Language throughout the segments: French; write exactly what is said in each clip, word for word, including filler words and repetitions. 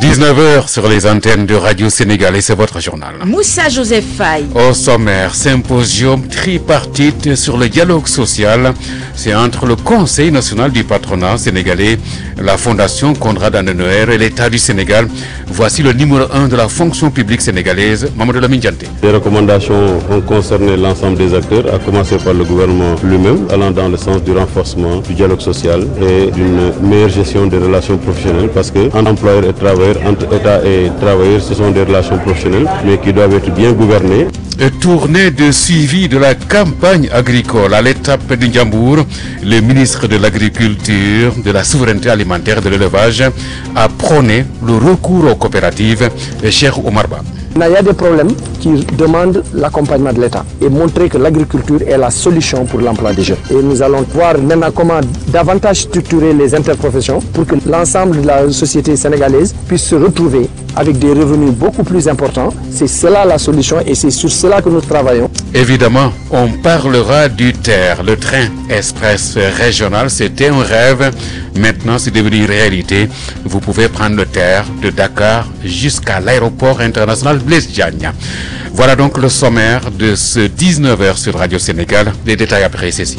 dix-neuf heures sur les antennes de Radio Sénégal et c'est votre journal. Moussa Joseph Faye. Au sommaire, symposium tripartite sur le dialogue social. C'est entre le Conseil national du patronat sénégalais, la Fondation Konrad Adenauer et l'État du Sénégal. Voici le numéro un de la fonction publique sénégalaise, Mamadou Lamine Dianté. Les recommandations ont concerné l'ensemble des acteurs, à commencer par le gouvernement lui-même, allant dans le sens du renforcement du dialogue social et d'une meilleure gestion des relations professionnelles, parce que entre employeurs et travailleurs, entre État et travailleurs, ce sont des relations professionnelles, mais qui doivent être bien gouvernées. Tournée de suivi de la campagne agricole à l'étape de Ndiambour, le ministre de l'Agriculture, de la Souveraineté alimentaire et de l'Élevage a prôné le recours aux coopératives. Cheikh Oumar Ba. Il y a des problèmes qui demandent l'accompagnement de l'État et montrer que l'agriculture est la solution pour l'emploi des jeunes. Et nous allons voir maintenant comment davantage structurer les interprofessions pour que l'ensemble de la société sénégalaise puisse se retrouver avec des revenus beaucoup plus importants. C'est cela la solution et c'est sur cela que nous travaillons. Évidemment, on parlera du T E R, le train express régional. C'était un rêve, maintenant c'est devenu une réalité. Vous pouvez prendre le T E R de Dakar jusqu'à l'aéroport international Blaise Diagne. Voilà donc le sommaire de ce dix-neuf heures sur Radio Sénégal. Les détails après ceci.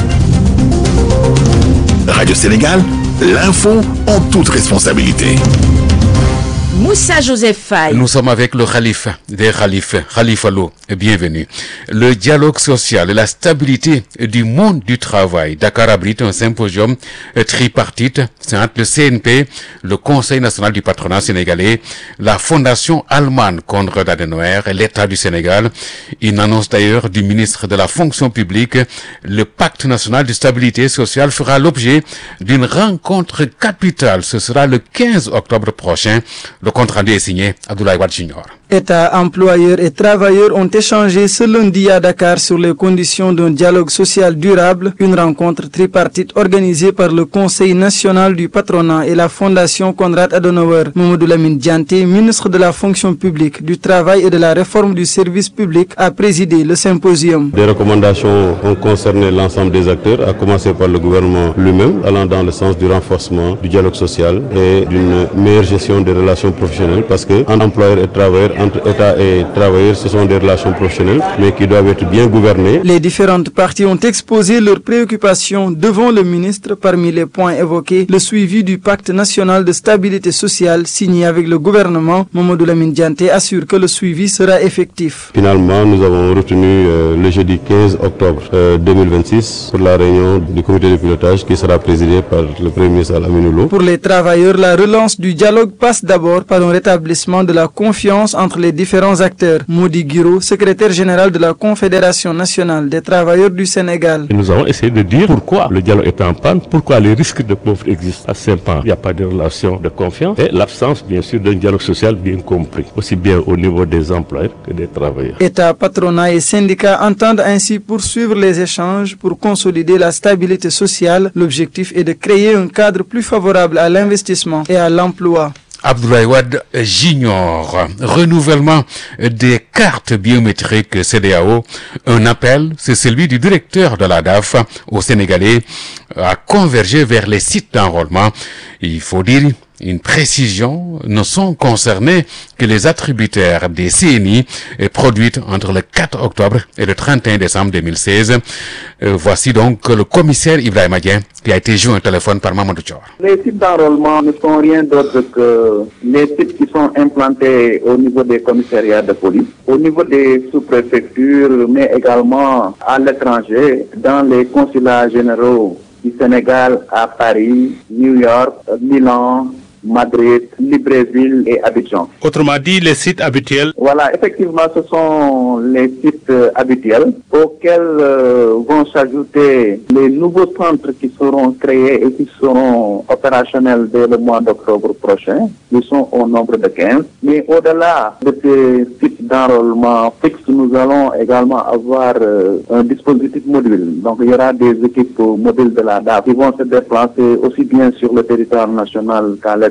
Radio Sénégal, l'info en toute responsabilité. Moussa Joseph Faye. Nous sommes avec le Khalife des Khalifes, Khalifa Lo, bienvenue. Le dialogue social et la stabilité du monde du travail. Dakar abrite un symposium tripartite. C'est entre le C N P, le Conseil national du patronat sénégalais, la Fondation allemande Konrad Adenauer et l'État du Sénégal. Une annonce d'ailleurs du ministre de la fonction publique. Le pacte national de stabilité sociale fera l'objet d'une rencontre capitale. Ce sera le quinze octobre prochain. Le compte rendu est signé Abdoulaye Wade Junior. État, employeurs et travailleurs ont échangé ce lundi à Dakar sur les conditions d'un dialogue social durable, une rencontre tripartite organisée par le Conseil national du patronat et la Fondation Konrad Adenauer. Mamadou Lamine Dianté, ministre de la fonction publique, du travail et de la réforme du service public, a présidé le symposium. Des recommandations ont concerné l'ensemble des acteurs, à commencer par le gouvernement lui-même, allant dans le sens du renforcement du dialogue social et d'une meilleure gestion des relations professionnelles, parce que entre employeurs et travailleurs, entre État et travailleurs, ce sont des relations professionnelles, mais qui doivent être bien gouvernées. Les différentes parties ont exposé leurs préoccupations devant le ministre. Parmi les points évoqués, le suivi du pacte national de stabilité sociale signé avec le gouvernement. Mamadou Lamine Dianté assure que le suivi sera effectif. Finalement, nous avons retenu euh, le jeudi quinze octobre euh, deux mille vingt-six pour la réunion du comité de pilotage qui sera présidé par le Premier ministre Aminou Lo. Pour les travailleurs, la relance du dialogue passe d'abord par un rétablissement de la confiance entre les différents acteurs. Modi Guiro, secrétaire général de la Confédération nationale des travailleurs du Sénégal. Et nous avons essayé de dire pourquoi le dialogue est en panne, pourquoi les risques de pauvreté existent à Saint-Pan. Il n'y a pas de relation de confiance et l'absence, bien sûr, d'un dialogue social bien compris, aussi bien au niveau des employeurs que des travailleurs. État, patronat et syndicats entendent ainsi poursuivre les échanges pour consolider la stabilité sociale. L'objectif est de créer un cadre plus favorable à l'investissement et à l'emploi. Abdoulaye Wade Junior, renouvellement des cartes biométriques C D A O. Un appel, c'est celui du directeur de la D A F au Sénégalais à converger vers les sites d'enrôlement. Il faut dire une précision, ne sont concernés que les attributaires des C N I produites entre le quatre octobre et le trente et un décembre deux mille seize. Euh, voici donc le commissaire Ibrahima Dieng qui a été joint au téléphone par Mamadou Thior. Les sites d'enrôlement ne sont rien d'autre que les sites qui sont implantés au niveau des commissariats de police, au niveau des sous-préfectures, mais également à l'étranger, dans les consulats généraux du Sénégal à Paris, New York, Milan, Madrid, Libreville et Abidjan. Autrement dit, les sites habituels. Voilà, effectivement, ce sont les sites euh, habituels auxquels euh, vont s'ajouter les nouveaux centres qui seront créés et qui seront opérationnels dès le mois d'octobre prochain. Ils sont au nombre de quinze. Mais au-delà de ces sites d'enrôlement fixes, nous allons également avoir euh, un dispositif module. Donc, il y aura des équipes mobiles de la D A F qui vont se déplacer aussi bien sur le territoire national qu'à l'étranger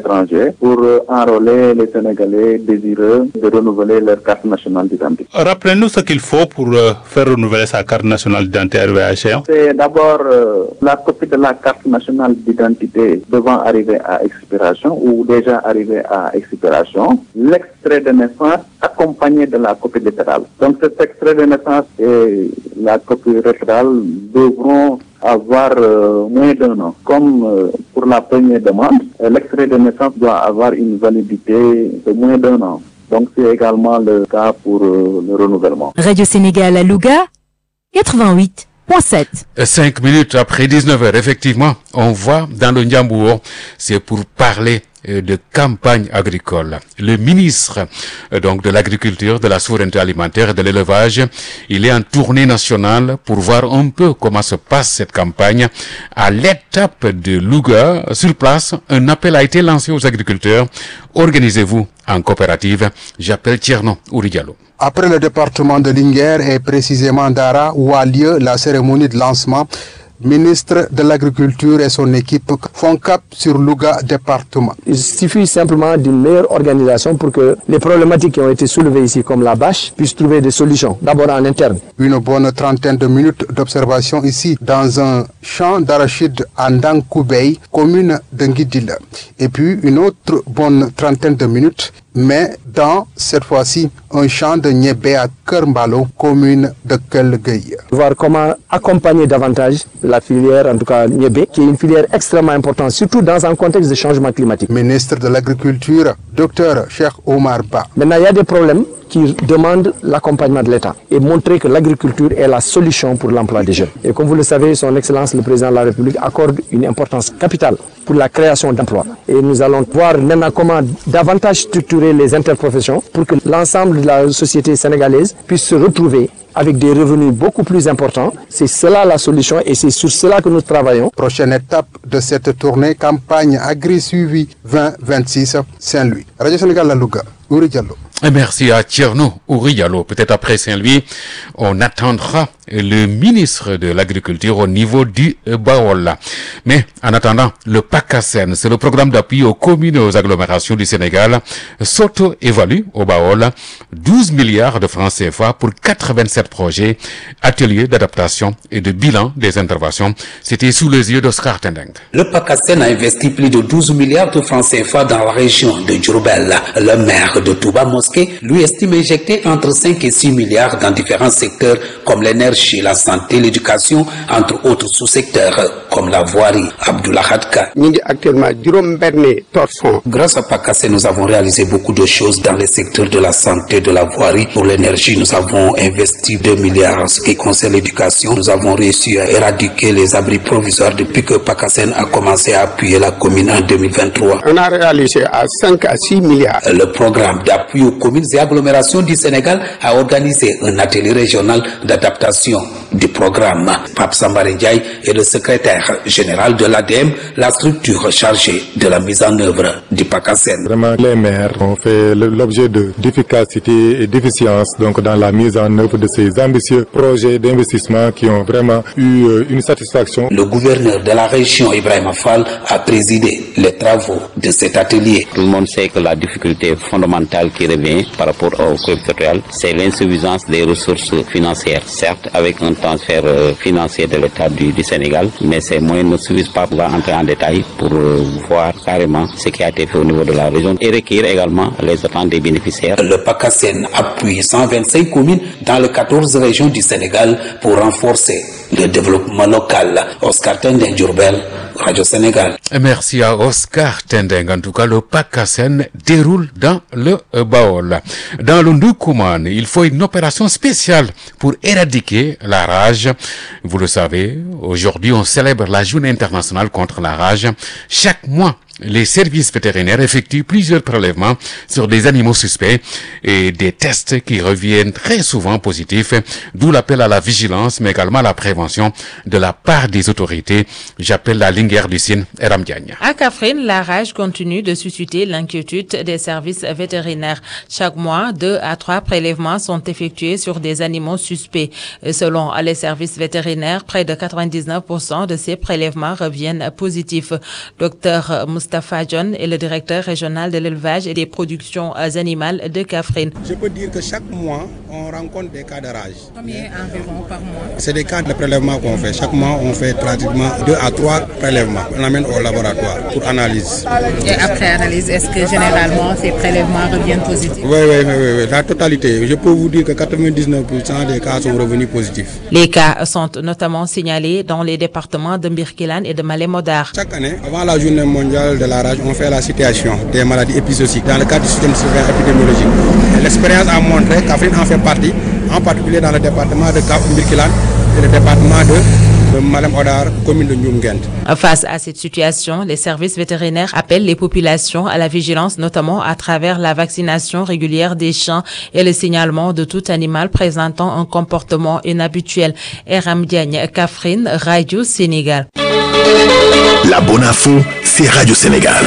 l'étranger pour euh, enrôler les Sénégalais désireux de renouveler leur carte nationale d'identité. Rappelez-nous ce qu'il faut pour euh, faire renouveler sa carte nationale d'identité arrivée à échéance. C'est d'abord euh, la copie de la carte nationale d'identité devant arriver à expiration ou déjà arriver à expiration, l'extrait de naissance accompagné de la copie littérale. Donc cet extrait de naissance et la copie littérale devront avoir euh, moins d'un an. Comme euh, pour la première demande, euh, l'extrait de naissance doit avoir une validité de moins d'un an. Donc c'est également le cas pour euh, le renouvellement. Radio Sénégal à Louga, quatre-vingt-huit point sept. Cinq minutes après dix-neuf heures, effectivement, on va dans le Ndiambour. C'est pour parler de campagne agricole. Le ministre donc de l'Agriculture, de la Souveraineté alimentaire et de l'Élevage, il est en tournée nationale pour voir un peu comment se passe cette campagne. À l'étape de Louga, sur place, un appel a été lancé aux agriculteurs. Organisez-vous en coopérative. J'appelle Tierno Ouridialo. Après le département de Linguère et précisément d'Ara, où a lieu la cérémonie de lancement, ministre de l'Agriculture et son équipe font cap sur Louga département. Il suffit simplement d'une meilleure organisation pour que les problématiques qui ont été soulevées ici, comme la bâche, puissent trouver des solutions, d'abord en interne. Une bonne trentaine de minutes d'observation ici, dans un champ d'arachide à Ndankoubey, commune de Nguidila. Et puis une autre bonne trentaine de minutes, mais dans, cette fois-ci, un champ de Niébé à Kermbalo, commune de Kelgueye. Voir comment accompagner davantage la filière, en tout cas Niébé, qui est une filière extrêmement importante, surtout dans un contexte de changement climatique. Ministre de l'Agriculture, docteur Cheikh Omar Ba. Maintenant, il y a des problèmes qui demandent l'accompagnement de l'État et montrer que l'agriculture est la solution pour l'emploi des jeunes. Et comme vous le savez, son Excellence le Président de la République accorde une importance capitale pour la création d'emplois. Et nous allons voir maintenant comment davantage structurer les interprofessions pour que l'ensemble de la société sénégalaise puisse se retrouver avec des revenus beaucoup plus importants. C'est cela la solution et c'est sur cela que nous travaillons. Prochaine étape de cette tournée, campagne Agri-Suivi vingt vingt-six Saint-Louis. Radio Sénégal à Louga, Ouri Diallo. Merci à Tierno Ouridialo. Peut-être après Saint-Louis, on attendra le ministre de l'Agriculture au niveau du Baol. Mais en attendant, le PACASEN, c'est le programme d'appui aux communes et aux agglomérations du Sénégal, s'auto-évalue au Baol douze milliards de francs C F A pour quatre-vingt-sept projets, ateliers d'adaptation et de bilan des interventions. C'était sous les yeux d'Oscar Tendeng. Le PACASEN a investi plus de douze milliards de francs C F A dans la région de Diourbel. Le maire de Touba Mosquée lui estime injecter entre cinq et six milliards dans différents secteurs comme l'énergie, la santé, l'éducation, entre autres sous-secteurs comme la voirie. Abdullah Hadka. Grâce à PACASEN, nous avons réalisé beaucoup de choses dans les secteurs de la santé, de la voirie. Pour l'énergie, nous avons investi deux milliards. En ce qui concerne l'éducation, nous avons réussi à éradiquer les abris provisoires depuis que PACASEN a commencé à appuyer la commune en deux mille vingt-trois. On a réalisé à cinq à six milliards. Le programme d'appui aux communes et agglomérations du Sénégal a organisé un atelier régional d'adaptation du programme. Pape Sambare Ndiaye est le secrétaire général de l'A D M, la structure chargée de la mise en œuvre du PACASEN. Vraiment, les maires ont fait l'objet d'efficacité et d'efficience donc dans la mise en œuvre de ces ambitieux projets d'investissement qui ont vraiment eu une satisfaction. Le gouverneur de la région, Ibrahim Fall, a présidé les travaux de cet atelier. Tout le monde sait que la difficulté fondamentale qui revient par rapport au collectivité territoriale, c'est l'insuffisance des ressources financières. Certes, avec un transfert financier de l'État du, du Sénégal, mais ces moyens ne suffisent pas pour entrer en détail pour euh, voir carrément ce qui a été fait au niveau de la région et recueillir également les attentes des bénéficiaires. Le PACASEN appuie cent vingt-cinq communes dans les quatorze régions du Sénégal pour renforcer le développement local. Oscar Tendeng, Diourbel, Radio Sénégal. Merci à Oscar Tendeng. En tout cas, le PACASEN déroule dans le Baol. Dans le Ndoukoumane, il faut une opération spéciale pour éradiquer la rage. Vous le savez, aujourd'hui, on célèbre la Journée internationale contre la rage. Chaque mois, les services vétérinaires effectuent plusieurs prélèvements sur des animaux suspects et des tests qui reviennent très souvent positifs, d'où l'appel à la vigilance, mais également à la prévention de la part des autorités. J'appelle la Linguère du Sine, Eram Diagne. À Kaffrine, la rage continue de susciter l'inquiétude des services vétérinaires. Chaque mois, deux à trois prélèvements sont effectués sur des animaux suspects. Selon les services vétérinaires, près de quatre-vingt-dix-neuf pour cent de ces prélèvements reviennent positifs. Docteur Moussa Moustapha John est le directeur régional de l'élevage et des productions animales de Kaffrine. Je peux dire que chaque mois, on rencontre des cas de rage. Combien environ par mois? C'est des cas de prélèvement qu'on fait. Chaque mois, on fait pratiquement deux à trois prélèvements. On amène au laboratoire pour analyse. Et après analyse, est-ce que généralement ces prélèvements reviennent positifs? Oui, oui, oui, oui, la totalité. Je peux vous dire que quatre-vingt-dix-neuf pour cent des cas sont revenus positifs. Les cas sont notamment signalés dans les départements de Birkelane et de Malem Hodar. Chaque année, avant la journée mondiale de la rage, on fait la situation des maladies épizootiques dans le cadre du système de surveillance épidémiologique. L'expérience a montré que Kaffrine en fait partie, en particulier dans le département de Birkelane et le département de, de Malem Hodar, commune de Ndioum-Guent. Face à cette situation, les services vétérinaires appellent les populations à la vigilance, notamment à travers la vaccination régulière des chiens et le signalement de tout animal présentant un comportement inhabituel. Eram Diagne, Kaffrine, Radio Sénégal. La bonne info, c'est Radio Sénégal.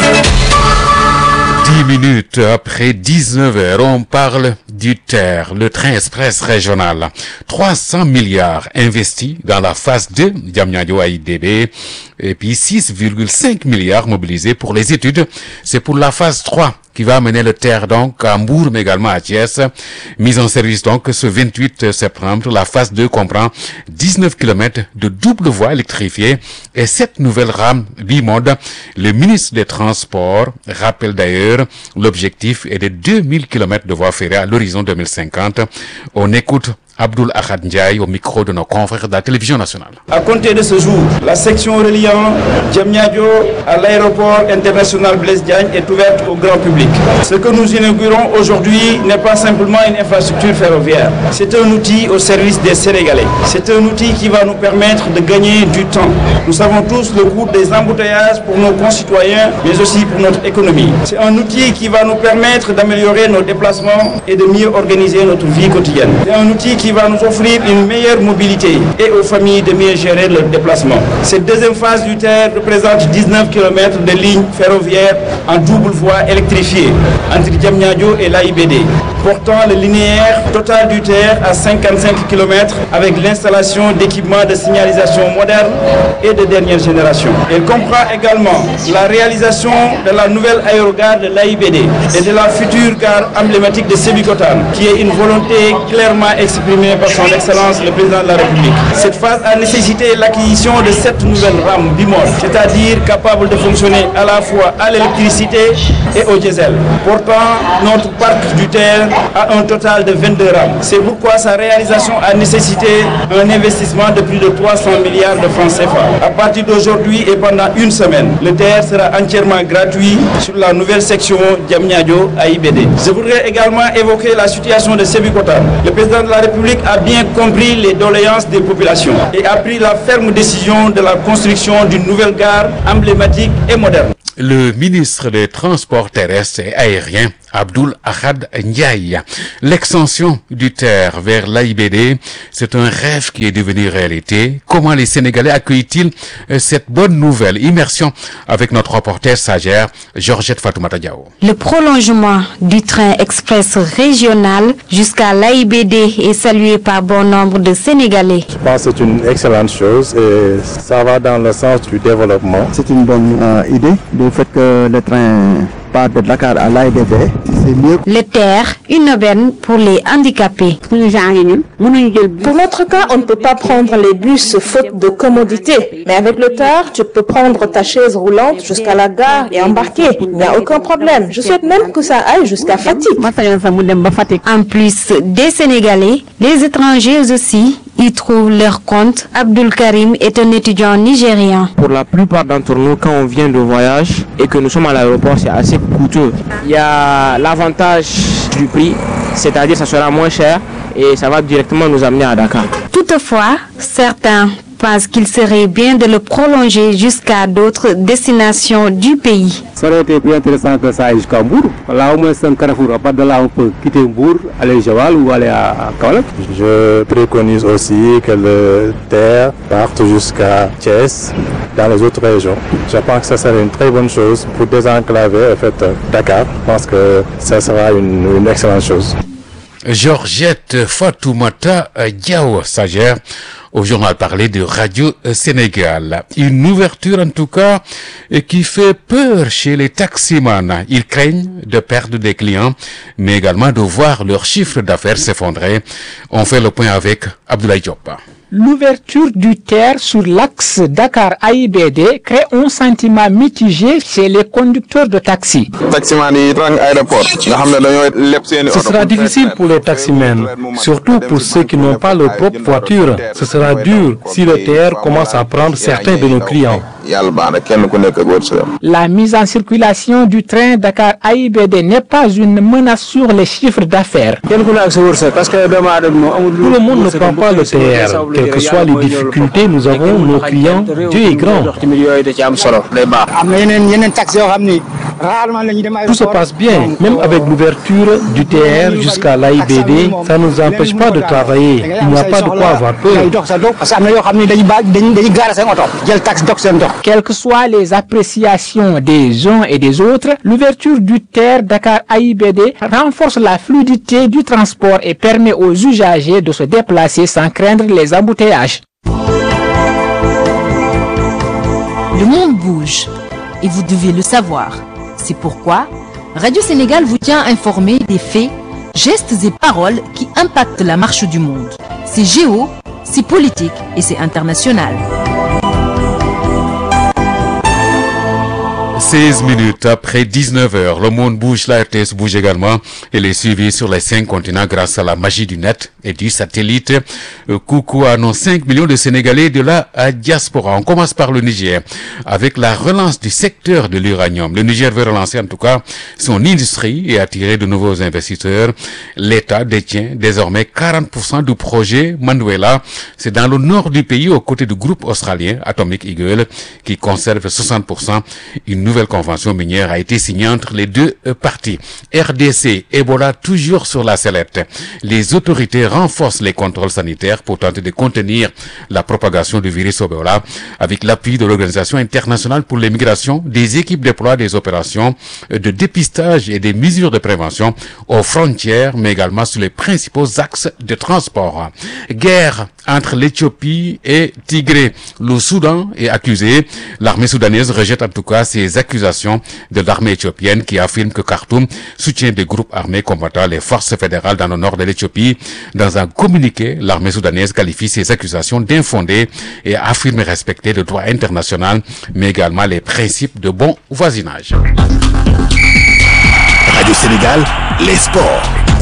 Dix minutes après dix-neuf heures, on parle du T E R, le train express régional. trois cents milliards investis dans la phase deux, Diamniadio A I B D, et puis six virgule cinq milliards mobilisés pour les études. C'est pour la phase trois qui va amener le T E R donc à Mbour, mais également à Thiès. Mise en service donc ce vingt-huit septembre. La phase deux comprend dix-neuf kilomètres de double voie électrifiée et sept nouvelles rames bimodes. Le ministre des Transports rappelle d'ailleurs l'objectif est de deux mille kilomètres de voies ferrées à l'horizon deux mille cinquante. On écoute Abdoul Ahad Ndiaye au micro de nos confrères de la télévision nationale. À compter de ce jour, la section reliant Diamniadio à l'aéroport international Blaise Diagne est ouverte au grand public. Ce que nous inaugurons aujourd'hui n'est pas simplement une infrastructure ferroviaire. C'est un outil au service des Sénégalais. C'est un outil qui va nous permettre de gagner du temps. Nous savons tous le coût des embouteillages pour nos concitoyens, mais aussi pour notre économie. C'est un outil qui va nous permettre d'améliorer nos déplacements et de mieux organiser notre vie quotidienne. C'est un outil qui qui va nous offrir une meilleure mobilité et aux familles de mieux gérer leurs déplacements. Cette deuxième phase du T E R représente dix-neuf kilomètres de lignes ferroviaires en double voie électrifiée entre Diamniadio et l'A I B D, portant le linéaire total du T E R à cinquante-cinq kilomètres avec l'installation d'équipements de signalisation modernes et de dernière génération. Elle comprend également la réalisation de la nouvelle aérogare de l'A I B D et de la future gare emblématique de Sébikotane, qui est une volonté clairement exprimée par son Excellence le Président de la République. Cette phase a nécessité l'acquisition de sept nouvelles rames bimodes, c'est-à-dire capables de fonctionner à la fois à l'électricité et au diesel, portant notre parc du T E R à un total de vingt-deux rames. C'est pourquoi sa réalisation a nécessité un investissement de plus de trois cents milliards de francs C F A. À partir d'aujourd'hui et pendant une semaine, le T E R sera entièrement gratuit sur la nouvelle section Diamniadio A I B D. Je voudrais également évoquer la situation de Sébikotane. Le Président de la République a bien compris les doléances des populations et a pris la ferme décision de la construction d'une nouvelle gare emblématique et moderne. Le ministre des Transports terrestres et aériens, Abdoul Ahad Ndiaye. L'extension du T E R vers l'A I B D, c'est un rêve qui est devenu réalité. Comment les Sénégalais accueillent-ils cette bonne nouvelle? Immersion avec notre reporter stagiaire, Georgette Fatoumata Diao. Le prolongement du train express régional jusqu'à l'A I B D est salué par bon nombre de Sénégalais. Je pense que c'est une excellente chose et ça va dans le sens du développement. C'est une bonne euh, idée, le fait que le train part de Dakar à l'A I B D, c'est mieux. Le T E R, une aubaine pour les handicapés. Pour notre cas, on ne peut pas prendre les bus faute de commodité. Mais avec le T E R, tu peux prendre ta chaise roulante jusqu'à la gare et embarquer. Il n'y a aucun problème. Je souhaite même que ça aille jusqu'à Fatick. En plus des Sénégalais, les étrangers aussi y trouvent leur compte. Abdul Karim est un étudiant nigérian. Pour la plupart d'entre nous, quand on vient de voyage et que nous sommes à l'aéroport, c'est assez coûteux. Il y a l'avantage du prix, c'est-à-dire que ça sera moins cher et ça va directement nous amener à Dakar. Toutefois, certains pensent qu'il serait bien de le prolonger jusqu'à d'autres destinations du pays. Ça aurait été plus intéressant que ça aille jusqu'à Mbour. Là, au moins, c'est un carrefour. À part de là, on peut quitter Mbour, aller à Joal ou aller à Kaolack. Je préconise aussi que le T E R parte jusqu'à Thiès, dans les autres régions. Je pense que ça serait une très bonne chose pour désenclaver en fait, Dakar. Je pense que ça sera une, une excellente chose. Georgette Fatoumata Diao, stagiaire au journal parlé de Radio Sénégal. Une ouverture en tout cas qui fait peur chez les taximans. Ils craignent de perdre des clients, mais également de voir leur chiffre d'affaires s'effondrer. On fait le point avec Abdoulaye Diop. L'ouverture du T E R sur l'axe Dakar-A I B D crée un sentiment mitigé chez les conducteurs de taxi. Ce sera difficile pour les taximens, surtout pour ceux qui n'ont pas leur propre voiture. Ce sera dur si le T E R commence à prendre certains de nos clients. La mise en circulation du train Dakar-A I B D n'est pas une menace sur les chiffres d'affaires. Tout le monde ne prend pas le T E R. Quelles que soient les difficultés, nous avons nos clients. Dieu est grand. Tout se passe bien, même avec l'ouverture du T E R jusqu'à l'A I B D, ça ne nous empêche pas de travailler. Il n'y a pas de quoi avoir peur. Quelles que soient les appréciations des uns et des autres, l'ouverture du T E R Dakar-A I B D renforce la fluidité du transport et permet aux usagers de se déplacer sans craindre les embouteillages. Le monde bouge et vous devez le savoir. C'est pourquoi Radio Sénégal vous tient informé des faits, gestes et paroles qui impactent la marche du monde. C'est géo, c'est politique et c'est international. seize minutes après dix-neuf heures, le monde bouge, la R T S bouge également. Elle est suivie sur les cinq continents grâce à la magie du net et du satellite. Euh, coucou à nos cinq millions de Sénégalais de la diaspora. On commence par le Niger avec la relance du secteur de l'uranium. Le Niger veut relancer en tout cas son industrie et attirer de nouveaux investisseurs. L'État détient désormais quarante pour cent du projet Manuela. C'est dans le nord du pays aux côtés du groupe australien Atomic Eagle qui conserve soixante pour cent. Une nouvelle convention minière a été signée entre les deux parties. R D C, Ebola toujours sur la sellette. Les autorités renforcent les contrôles sanitaires pour tenter de contenir la propagation du virus Ebola avec l'appui de l'Organisation internationale pour les migrations. Des équipes déploient des opérations de dépistage et des mesures de prévention aux frontières, mais également sur les principaux axes de transport. Guerre entre l'Éthiopie et Tigré. Le Soudan est accusé. L'armée soudanaise rejette en tout cas ces accusations de l'armée éthiopienne qui affirme que Khartoum soutient des groupes armés combattant les forces fédérales dans le nord de l'Éthiopie. Dans un communiqué, l'armée soudanaise qualifie ces accusations d'infondées et affirme respecter le droit international, mais également les principes de bon voisinage. Radio Sénégal, les sports.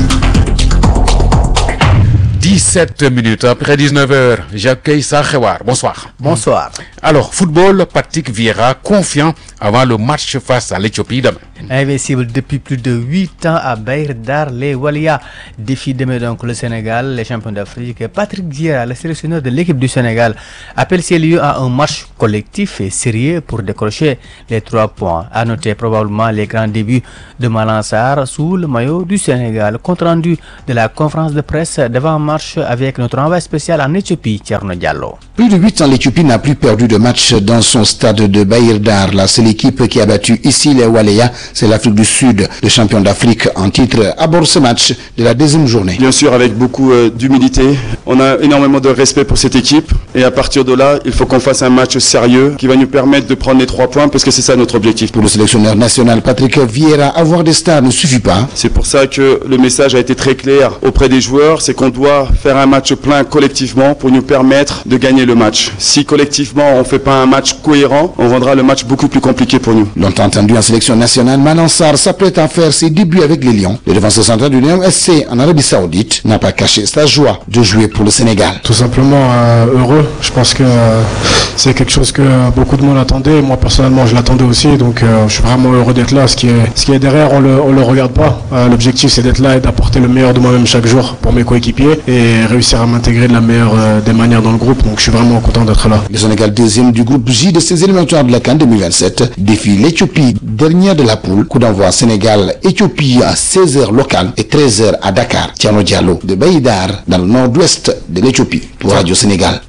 dix-sept minutes après dix-neuf heures, j'accueille Sakhewar. Bonsoir. Bonsoir. Alors, football, Patrick Vieira confiant avant le match face à l'Éthiopie demain. Invincible depuis plus de huit ans à Bahir Dar, les Walia défient demain donc le Sénégal, les champions d'Afrique. Patrick Vieira, le sélectionneur de l'équipe du Sénégal, appelle ces lieux à un match collectif et sérieux pour décrocher les trois points. À noter probablement les grands débuts de Malang Sarr sous le maillot du Sénégal. Compte rendu de la conférence de presse devant marche avec notre envoyé spécial en Éthiopie, Thierno Diallo. Plus de huit ans, l'Éthiopie n'a plus perdu de match dans son stade de Bahir Dar. La seule équipe qui a battu ici les Walia, c'est l'Afrique du Sud, le champion d'Afrique en titre, aborde ce match de la deuxième journée. Bien sûr, avec beaucoup euh, d'humilité. On a énormément de respect pour cette équipe. Et à partir de là, il faut qu'on fasse un match sérieux qui va nous permettre de prendre les trois points parce que c'est ça notre objectif. Pour le sélectionneur national Patrick Vieira, avoir des stars ne suffit pas. C'est pour ça que le message a été très clair auprès des joueurs, c'est qu'on doit faire un match plein collectivement pour nous permettre de gagner le match. Si collectivement on ne fait pas un match cohérent, on rendra le match beaucoup plus compliqué pour nous. Longtemps entendu en sélection nationale, Malang Sarr s'apprête à faire ses débuts avec les Lions. Le défenseur central du Néom S C en Arabie Saoudite n'a pas caché sa joie de jouer pour le Sénégal. Tout simplement euh, heureux. Je pense que euh, c'est quelque chose que beaucoup de monde attendait. Moi personnellement, je l'attendais aussi. Donc euh, je suis vraiment heureux d'être là. Ce qui est, ce qui est derrière, on le, on le regarde pas. Euh, l'objectif, c'est d'être là et d'apporter le meilleur de moi-même chaque jour pour mes coéquipiers et réussir à m'intégrer de la meilleure euh, des manières dans le groupe. Donc je suis vraiment content d'être là. Le Sénégal, deuxième du groupe J de ces éliminatoires de la CAN deux mille vingt-sept, défie l'Éthiopie, dernière de la poule. Coup d'envoi Sénégal-Éthiopie à seize heures locales et treize heures à Dakar. Thierno Diallo de Bahir Dar, dans le nord-ouest de l'Éthiopie, pour Radio Sénégal.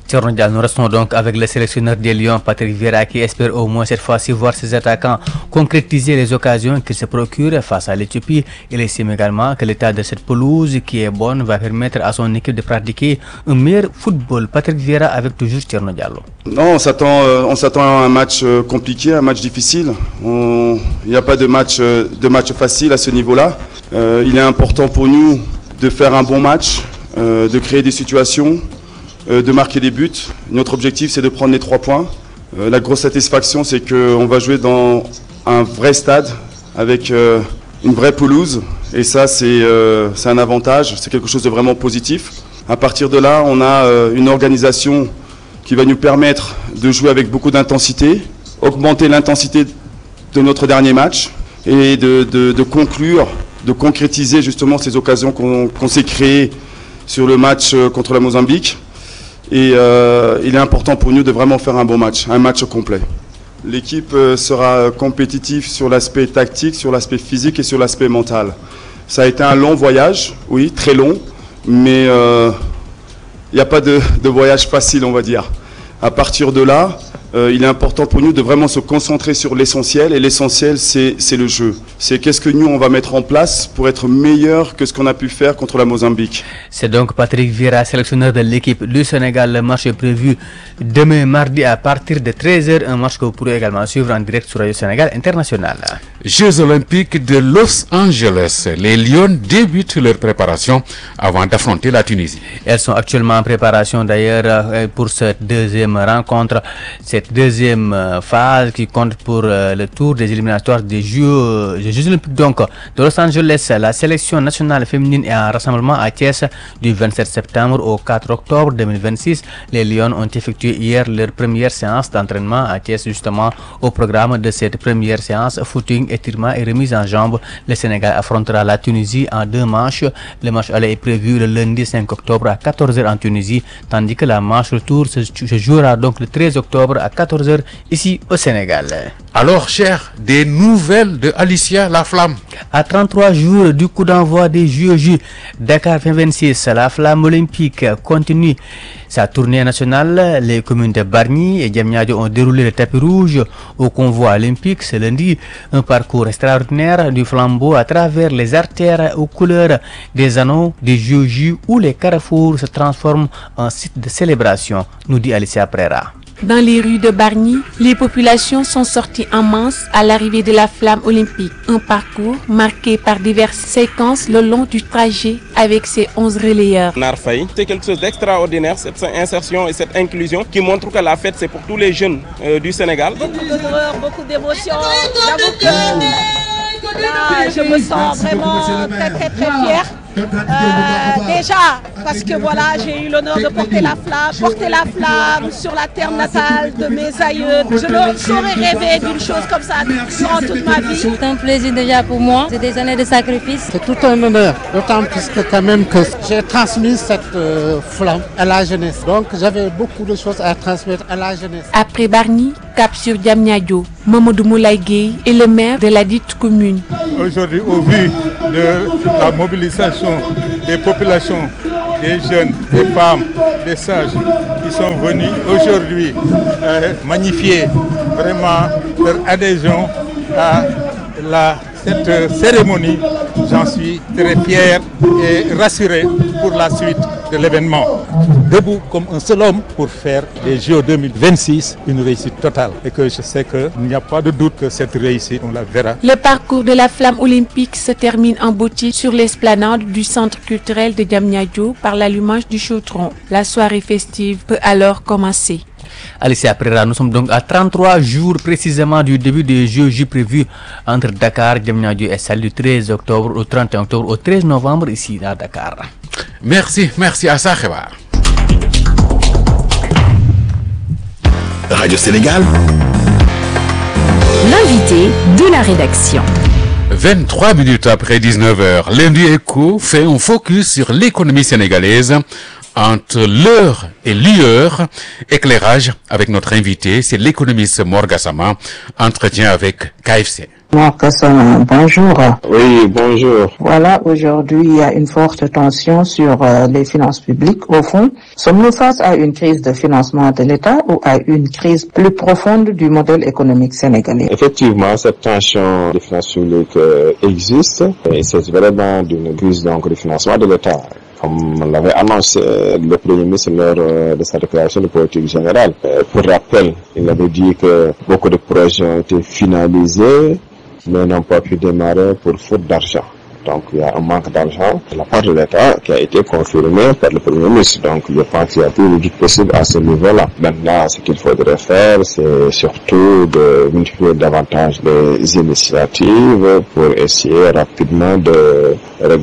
Thierno Dial, nous restons donc avec le sélectionneur des Lions, Patrick Vieira, qui espère au moins cette fois-ci voir ses attaquants concrétiser les occasions qu'ils se procurent face à l'Éthiopie. Il estime également que l'état de cette pelouse, qui est bonne, va permettre à son équipe de pratiquer un meilleur football. Patrick Vieira avec toujours Thierno Diallo. Non, on s'attend, euh, on s'attend à un match euh, compliqué, un match difficile. On... Il n'y a pas de match, euh, de match facile à ce niveau-là. Euh, il est important pour nous de faire un bon match, euh, de créer des situations, euh, de marquer des buts. Notre objectif, c'est de prendre les trois points. Euh, la grosse satisfaction, c'est qu'on va jouer dans un vrai stade avec euh, une vraie pelouse. Et ça, c'est euh, c'est un avantage, c'est quelque chose de vraiment positif. À partir de là, on a euh, une organisation qui va nous permettre de jouer avec beaucoup d'intensité, augmenter l'intensité de notre dernier match et de, de, de conclure, de concrétiser justement ces occasions qu'on qu'on s'est créées sur le match contre la Mozambique. Et euh, il est important pour nous de vraiment faire un bon match, un match complet. L'équipe euh, sera compétitive sur l'aspect tactique, sur l'aspect physique et sur l'aspect mental. Ça a été un long voyage, oui, très long, mais il euh, n'y a pas de, de voyage facile, on va dire. À partir de là, euh, il est important pour nous de vraiment se concentrer sur l'essentiel, et l'essentiel, c'est c'est le jeu. C'est qu'est-ce que nous, on va mettre en place pour être meilleur que ce qu'on a pu faire contre la Mozambique. C'est donc Patrick Vieira, sélectionneur de l'équipe du Sénégal. Le match est prévu demain mardi à partir de treize heures, un match que vous pourrez également suivre en direct sur Radio Sénégal International. Jeux olympiques de Los Angeles. Les Lions débutent leur préparation avant d'affronter la Tunisie. Elles sont actuellement en préparation d'ailleurs pour cette deuxième rencontre, cette deuxième phase qui compte pour le tour des éliminatoires des Jeux, des Jeux olympiques donc de Los Angeles. La sélection nationale féminine est en rassemblement à Thiès du vingt-sept septembre au quatre octobre deux mille vingt-six. Les Lions ont effectué hier leur première séance d'entraînement à Thiès, justement au programme de cette première séance footing, étirement et remise en jambes. Le Sénégal affrontera la Tunisie en deux manches. Le match aller est prévu le lundi cinq octobre à quatorze heures en Tunisie, tandis que la manche retour se, se jouera donc le treize octobre à quatorze heures ici au Sénégal. Alors, cher, des nouvelles de Alicia La Flamme. À trente-trois jours du coup d'envoi des J O J Dakar vingt vingt-six, la Flamme olympique continue sa tournée nationale. Les communes de Bargny et Diamniadio ont déroulé le tapis rouge au convoi olympique ce lundi. Un parcours extraordinaire du flambeau à travers les artères aux couleurs des anneaux des J O J où les carrefours se transforment en site de célébration, nous dit Alicia Prera. Dans les rues de Bargny, les populations sont sorties en masse à l'arrivée de la flamme olympique. Un parcours marqué par diverses séquences le long du trajet avec ses onze relayeurs. Narfaï, c'est quelque chose d'extraordinaire, cette insertion et cette inclusion qui montre que la fête c'est pour tous les jeunes euh, du Sénégal. Beaucoup d'honneur, beaucoup d'émotions. J'avoue que là, je me sens vraiment très très très fière. Euh, déjà parce que voilà, j'ai eu l'honneur de porter la flamme, porter la flamme sur la terre natale de mes aïeux. Je ne saurais rêver d'une chose comme ça durant toute ma vie. C'est un plaisir déjà pour moi, c'est des années de sacrifice. C'est tout un honneur, d'autant plus que quand même que j'ai transmis cette euh, flamme à la jeunesse. Donc j'avais beaucoup de choses à transmettre à la jeunesse. Après Bargny, cap sur Diamniadio, Mamadou Moulay Gueye est le maire de la dite commune. Aujourd'hui, au vu de la mobilisation des populations, des jeunes, des femmes, des sages qui sont venus aujourd'hui euh, magnifier vraiment leur adhésion à la, cette cérémonie, j'en suis très fier et rassuré pour la suite de l'événement. Debout comme un seul homme pour faire les J O deux mille vingt-six une réussite totale. Et que je sais qu'il n'y a pas de doute que cette réussite, on la verra. Le parcours de la flamme olympique se termine en beauté sur l'esplanade du centre culturel de Diamniadio par l'allumage du chaudron. La soirée festive peut alors commencer. Alicia Prera, nous sommes donc à trente-trois jours précisément du début des Jeux J prévus entre Dakar, Diamniadio et Saly du treize octobre au trente et un octobre au treize novembre ici à Dakar. Merci, merci à Sakheba. Radio Sénégal. L'invité de la rédaction. vingt-trois minutes après dix-neuf heures, Lundi Éco fait un focus sur l'économie sénégalaise entre l'heure et l'heure. Éclairage avec notre invité, c'est l'économiste Mor Gassama. Entretien avec K F C. Bonjour. Oui, bonjour. Voilà, aujourd'hui, il y a une forte tension sur euh, les finances publiques. Au fond, sommes-nous face à une crise de financement de l'État ou à une crise plus profonde du modèle économique sénégalais? Effectivement, cette tension des finances publiques euh, existe et c'est vraiment d'une crise donc, de financement de l'État. Comme l'avait annoncé le Premier ministre lors de sa déclaration de politique générale. Pour rappel, il avait dit que beaucoup de projets ont été finalisés, mais n'ont pas pu démarrer pour faute d'argent. Donc il y a un manque d'argent de la part de l'État qui a été confirmé par le Premier ministre. Donc je pense qu'il y a tout le vite possible à ce niveau-là. Maintenant, ce qu'il faudrait faire, c'est surtout de multiplier davantage les initiatives pour essayer rapidement de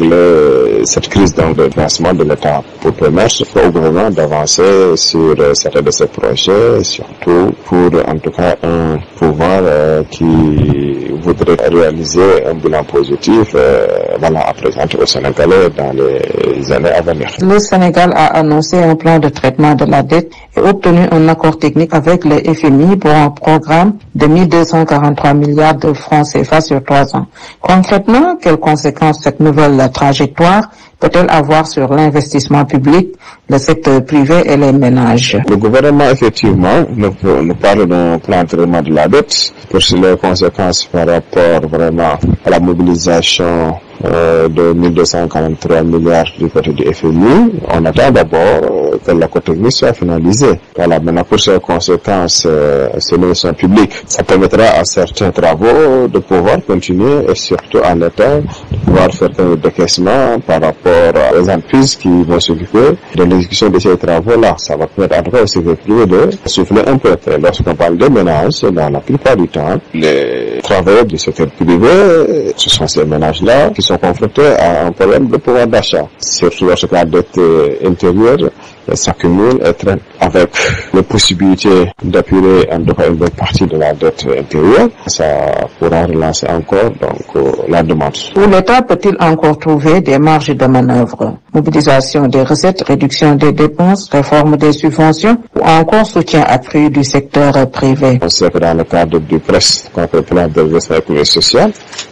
régler cette crise dans le financement de l'État pour permettre au gouvernement d'avancer sur certains de ces projets, surtout pour en tout cas un pouvoir euh, qui voudrait réaliser un bilan positif euh, voilà, à présenter au Sénégalais dans les années à venir. Le Sénégal a annoncé un plan de traitement de la dette et obtenu un accord technique avec le F M I pour un programme de mille deux cent quarante-trois milliards de francs C F A sur trois ans. Concrètement, quelles conséquences cette nouvelle trajectoire peut-elle avoir sur l'investissement public, le secteur privé et les ménages? Le gouvernement, effectivement, nous, nous parle d'un plan de traitement de la dette pour les conséquences par rapport vraiment à la mobilisation euh, de mille deux cent quarante-trois milliards du côté du F M I. On attend d'abord euh, que la côté technique soit finalisée. Voilà, maintenant pour ces conséquences euh, sur l'investissement public, ça permettra à certains travaux de pouvoir continuer et surtout à l'État de pouvoir faire un décaissement par rapport aux entreprises qui vont s'occuper de l'exécution de ces travaux-là. Ça va permettre en tout cas au secteur privé de souffler un peu. Lorsqu'on parle des ménages, dans la plupart du temps, les travailleurs du secteur privé, ce sont ces ménages-là qui sont confrontés à un problème de pouvoir d'achat. Surtout lorsque la dette intérieure s'accumule et traîne avec les possibilités d'appuyer en tout cas une bonne partie de la dette intérieure. Ça pourra relancer encore donc la demande. Où l'État peut-il encore trouver des marges de manœuvre? Mobilisation des recettes, réduction des dépenses, réforme des subventions ou encore soutien accru du secteur privé? On sait que dans le cadre du presse, qu'on appelle plan de développement économique et social,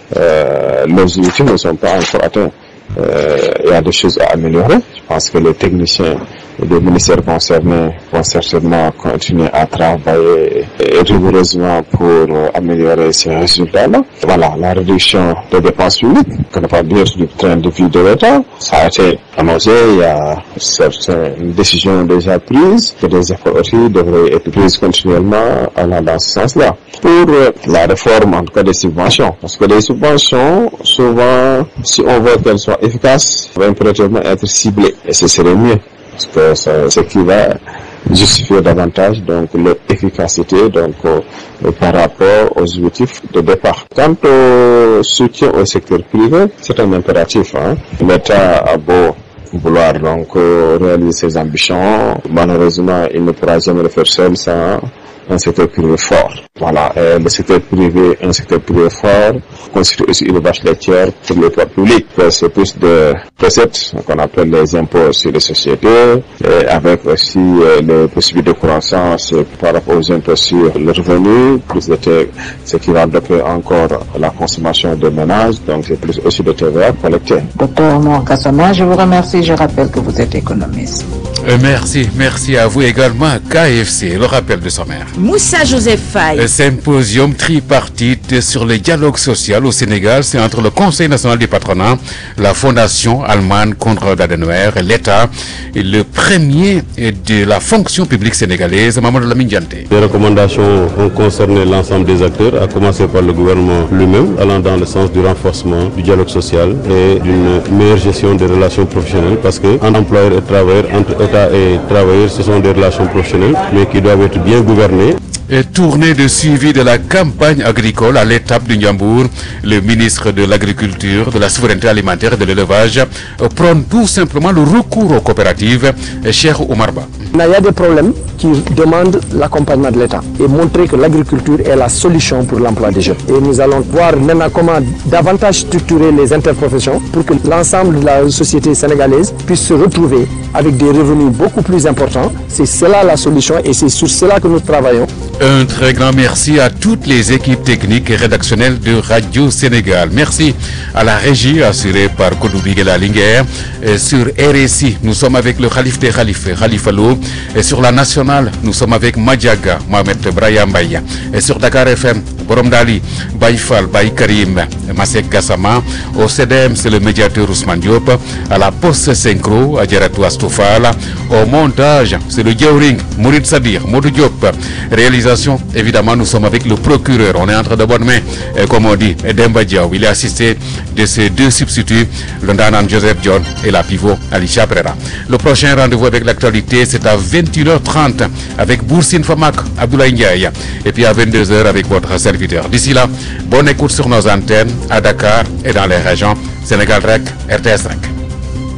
euh, les objectifs ne sont pas encore atteints. Euh, il y a des choses à améliorer. Je pense que les techniciens des ministères concernés vont certainement continuer à travailler rigoureusement pour euh, améliorer ces résultats-là. Voilà, la réduction des dépenses publiques, qu'on ne pas dire du train de vie de l'État, ça a été annoncé, il y a certaines décisions déjà prises, que des efforts aussi devraient être prises continuellement allant dans ce sens-là. Pour euh, la réforme, en tout cas des subventions, parce que les subventions, souvent, si on veut qu'elles soient efficaces, vont impérativement être ciblées, et ce serait mieux. Parce que c'est ce qui va justifier davantage donc l'efficacité donc euh, par rapport aux objectifs de départ. Quant au soutien au secteur privé, c'est un impératif. Hein. L'État a beau vouloir donc euh, réaliser ses ambitions, malheureusement il ne pourra jamais le faire seul sans un secteur privé fort. Voilà, et le secteur privé, un secteur privé fort, constitue aussi une vache laitière pour le pouvoir public. C'est plus de recettes qu'on appelle les impôts sur les sociétés, et avec aussi euh, les possibilités de croissance par rapport aux impôts sur le revenu, plus de T V A, ce qui va bloquer encore la consommation des ménages, donc c'est plus aussi de T V A collecté. Docteur Mor Gassama, je vous remercie, je rappelle que vous êtes économiste. Euh, merci, merci à vous également. K F C, le rappel de sommaire. Moussa Joseph Faye. Symposium tripartite sur le dialogue social au Sénégal, c'est entre le Conseil national du patronat, la Fondation allemande Konrad Adenauer et l'État, et le premier de la fonction publique sénégalaise, Mamadou Lamine Dianté. Les recommandations ont concerné l'ensemble des acteurs, à commencer par le gouvernement lui-même, allant dans le sens du renforcement du dialogue social et d'une meilleure gestion des relations professionnelles, parce que entre employeurs et travailleurs, entre État et travailleurs, ce sont des relations professionnelles, mais qui doivent être bien gouvernées. Et tournée de suivi de la campagne agricole à l'étape du Ndiambour, le ministre de l'Agriculture, de la Souveraineté alimentaire et de l'Élevage prône tout simplement le recours aux coopératives. Cheikh Oumar Ba. Il y a des problèmes qui demandent l'accompagnement de l'État et montrer que l'agriculture est la solution pour l'emploi des jeunes. Et nous allons voir maintenant comment davantage structurer les interprofessions pour que l'ensemble de la société sénégalaise puisse se retrouver avec des revenus beaucoup plus importants. C'est cela la solution et c'est sur cela que nous travaillons Un très grand merci à toutes les équipes techniques et rédactionnelles de Radio Sénégal. Merci à la régie assurée par Kodoubi Gela Linguère. Et sur R S I, nous sommes avec le Khalif des Khalifes, Khalifa Lo. Et sur la nationale, nous sommes avec Madjaga, Mohamed Brahim Baye. Et sur Dakar F M, Borom Dali, Baïfal, Baï Karim, Masek Gassama. Au C D M, c'est le médiateur Ousmane Diop. À la poste synchro, Adjaratou Astoufal. Au montage, c'est le Diaouring, Mourid Sadir, Modou Diop. Réalisation, évidemment, nous sommes avec le procureur. On est entre de bonnes mains, et comme on dit, Demba Diaw. Il est assisté de ses deux substituts, le Ndanan Joseph John et la pivot Alicia Pereira. Le prochain rendez-vous avec l'actualité, c'est à vingt et une heures trente avec Boursine Famak, Abdoulaye Ndiaye. Et puis à vingt-deux heures avec votre serviteur. D'ici là, bonne écoute sur nos antennes à Dakar et dans les régions. Sénégal Rec, R T S cinq.